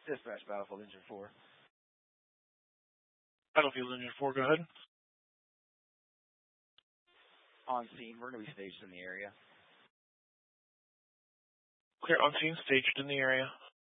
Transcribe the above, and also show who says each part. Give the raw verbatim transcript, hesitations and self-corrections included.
Speaker 1: Dispatch, Battlefield Engine four.
Speaker 2: Battlefield Engine four, go ahead.
Speaker 1: On scene, we're going to be staged in the area.
Speaker 2: Clear on scene, staged in the area.